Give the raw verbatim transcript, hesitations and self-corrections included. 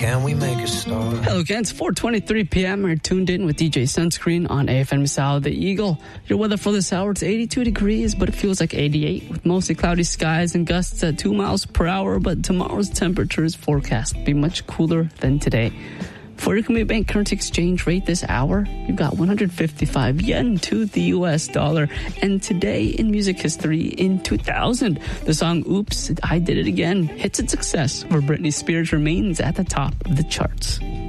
can we make a start? Hello again, it's four twenty-three p.m. We're tuned in with D J Sunscreen on A F M South, the Eagle. Your weather for this hour, it's eighty-two degrees, but it feels like eighty-eight with mostly cloudy skies and gusts at two miles per hour. But tomorrow's temperature is forecast to be much cooler than today. For your Korea Bank currency exchange rate this hour, you've got one hundred fifty-five yen to the U S dollar. And today in music history, in two thousand, the song Oops, I Did It Again hits its success, where Britney Spears remains at the top of the charts.